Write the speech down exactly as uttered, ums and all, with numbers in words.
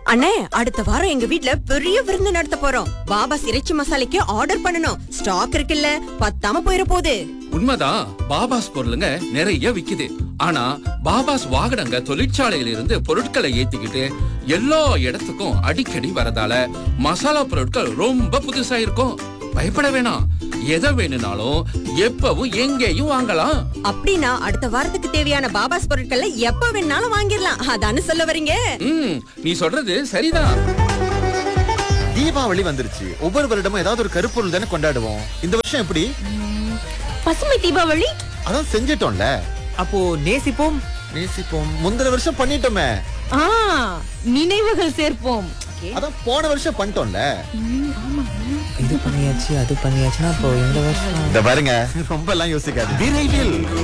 அண்ணே, அடுத்த வாரம் எங்க வீட்ல பெரிய விருந்து நடத்த போறோம். பாபாஸ் இறைச்சி மசாலைக்கு ஆர்டர் பண்ணனும். ஸ்டாக் இருக்குல்ல, பத்தாம போயிர போகுது. உண்மைதான், பாபாஸ் பொருளுங்க நிறைய விக்குது. ஆனா பாபாஸ் வாகனங்க தொழிற்சாலையில இருந்து பொருட்களை ஏத்திக்கிட்டு எல்லா இடத்துக்கும் அடிக்கடி வரதால மசாலா பொருட்கள் ரொம்ப புதுசா இருக்கும். பயப்பட வேணாம், எதை வேணும்னாலும் எப்பவும் எங்கேயும் வாங்கலாம். அப்படின்னா அடுத்த வாரத்துக்கு தேவையான பாபாஸ் பொருட்களை எப்ப வேணாலும் வாங்கிடலாம். அதானே சொல்ல வரீங்க? ம், நீ சொல்றது சரிதான். தீபாவளி வந்துருச்சு. ஒவ்வொரு வருடமும் ஏதாவது ஒரு கருப்பொருள் தானே கொண்டாடுவோம். இந்த வருஷம் எப்படி? பசுமை தீபாவளி அதான் செஞ்சிட்டோம்ல. அப்போ நேசிப்போம். நேசிப்போம் முந்தின வருஷம் பண்ணிட்டோமே. ஆ, நினைவுகள் சேர்ப்போம். அதான் போன வருஷம் பண்ணிட்டோம்ல. இது பண்ணியாச்சு அது பண்ணியாச்சுன்னா அப்போ இந்த வருஷம் இந்த பாருங்க, ரொம்ப எல்லாம் யோசிக்காது. விரைவில்